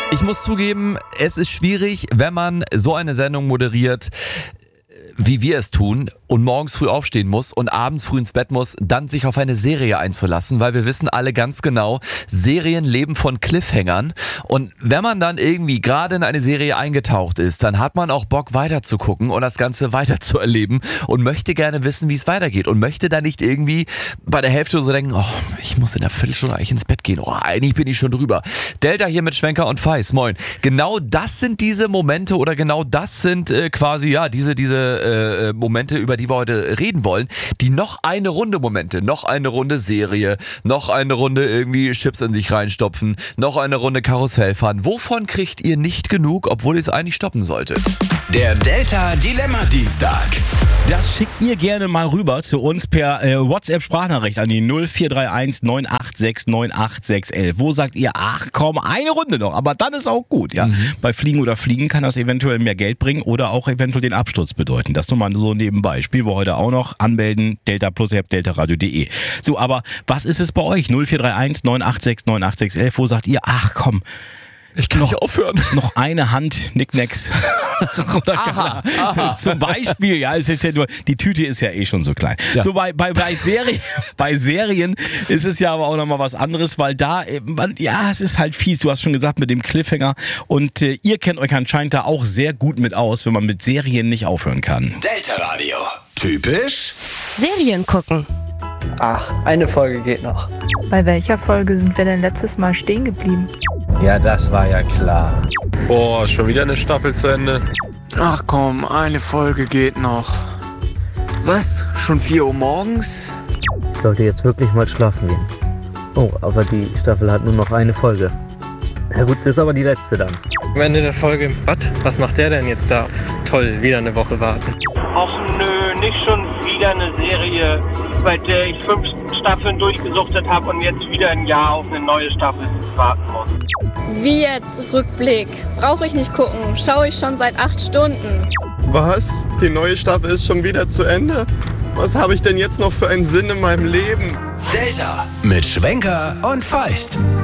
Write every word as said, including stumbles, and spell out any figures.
Ich muss zugeben, es ist schwierig, wenn man so eine Sendung moderiert, wie wir es tun und morgens früh aufstehen muss und abends früh ins Bett muss, dann sich auf eine Serie einzulassen, weil wir wissen alle ganz genau, Serien leben von Cliffhangern und wenn man dann irgendwie gerade in eine Serie eingetaucht ist, dann hat man auch Bock weiter zu gucken und das Ganze weiter zu erleben und möchte gerne wissen, wie es weitergeht und möchte dann nicht irgendwie bei der Hälfte so denken, oh, ich muss in der Viertelstunde eigentlich ins Bett gehen, oh, eigentlich bin ich schon drüber. Delta hier mit Schwenker und Feis, moin. Genau das sind diese Momente oder genau das sind äh, quasi, ja, diese, diese äh, Momente, über die wir heute reden wollen, die noch eine Runde Momente, noch eine Runde Serie, noch eine Runde irgendwie Chips in sich reinstopfen, noch eine Runde Karussell fahren. Wovon kriegt ihr nicht genug, obwohl ihr es eigentlich stoppen solltet? Der Delta Dilemma Dienstag. Das schickt ihr gerne mal rüber zu uns per äh, WhatsApp-Sprachnachricht an die null vier drei eins neun acht sechs neun acht sechs eins. Wo sagt ihr, ach komm, eine Runde noch, aber dann ist auch gut. Ja? Mhm. Bei Fliegen oder Fliegen kann das eventuell mehr Geld bringen oder auch eventuell den Absturz bedeuten. Das nur mal so nebenbei. Spielen wir heute auch noch. Anmelden, Delta Plus App, deltaradio punkt de. So, aber was ist es bei euch? null vier drei eins neun acht sechs neun acht sechs eins. Wo sagt ihr, ach komm, ich kann noch, nicht aufhören. Noch eine Hand, Nicknacks. aha, aha. Zum Beispiel, ja, ist jetzt ja nur, die Tüte ist ja eh schon so klein. Ja. So bei, bei, bei, Serien, bei Serien ist es ja aber auch nochmal was anderes, weil da, ja, es ist halt fies, du hast schon gesagt, mit dem Cliffhanger und äh, ihr kennt euch anscheinend da auch sehr gut mit aus, wenn man mit Serien nicht aufhören kann. Delta Radio. Typisch Serien gucken. Ach, eine Folge geht noch. Bei welcher Folge sind wir denn letztes Mal stehen geblieben? Ja, das war ja klar. Boah, schon wieder eine Staffel zu Ende. Ach komm, eine Folge geht noch. Was? Schon vier Uhr morgens? Ich sollte jetzt wirklich mal schlafen gehen. Oh, aber die Staffel hat nur noch eine Folge. Na gut, das ist aber die letzte dann. Am Ende der Folge, was? Was macht der denn jetzt da? Toll, wieder eine Woche warten. Och nö, nicht schon wieder eine Serie, bei der ich fünf Staffeln durchgesuchtet habe und jetzt wieder ein Jahr auf eine neue Staffel warten muss. Wie jetzt? Rückblick. Brauche ich nicht gucken. Schaue ich schon seit acht Stunden. Was? Die neue Staffel ist schon wieder zu Ende? Was habe ich denn jetzt noch für einen Sinn in meinem Leben? Delta mit Schwenker und Feist.